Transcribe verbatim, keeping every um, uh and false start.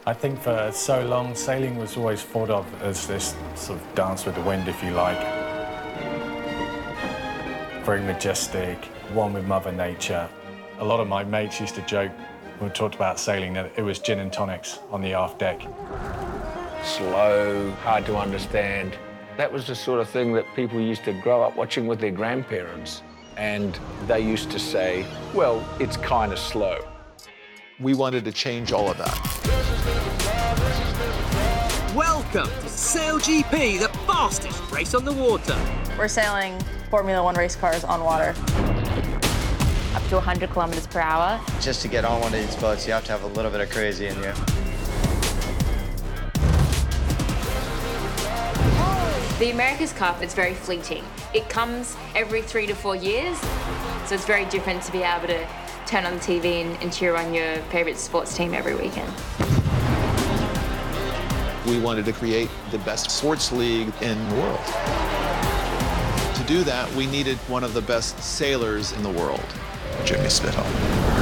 I think for so long, sailing was always thought of as this sort of dance with the wind, if you like. Very majestic, one with Mother Nature. A lot of my mates used to joke when we talked about sailing that it was gin and tonics on the aft deck. Slow, hard to understand. That was the sort of thing that people used to grow up watching with their grandparents. And they used to say, well, it's kind of slow. We wanted to change all of that. Welcome to Sail G P, the fastest race on the water. We're sailing Formula One race cars on water. Up to one hundred kilometers per hour. Just to get on one of these boats, you have to have a little bit of crazy in you. The America's Cup is very fleeting. It comes every three to four years, so it's very different to be able to turn on the T V and, and cheer on your favourite sports team every weekend. We wanted to create the best sports league in the world. To do that, we needed one of the best sailors in the world, Jimmy Spithill.